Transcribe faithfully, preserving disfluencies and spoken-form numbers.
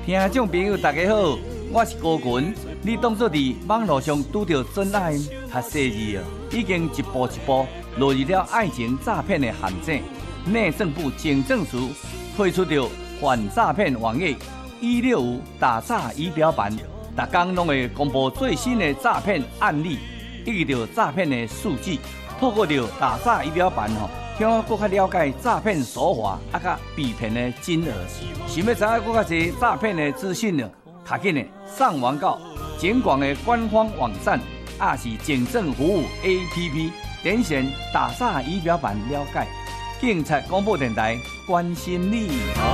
听众朋友大家好，我是高群。你当作伫网络上拄到真爱，较细腻哦，已经一步一步落入了爱情诈骗的陷阱。内政部警政署推出了反诈骗网页一六五打诈仪表板，逐天拢会公布最新的诈骗案例，以及着诈骗的数据。透过着打诈仪表板吼，让我更加了解诈骗手法啊，甲被骗的金额。想要知影更加侪诈骗的资讯呢？赶紧的上网到警广的官方网站，也是警政服务 A P P， 点选打诈仪表板了解。警察广播电台关心你。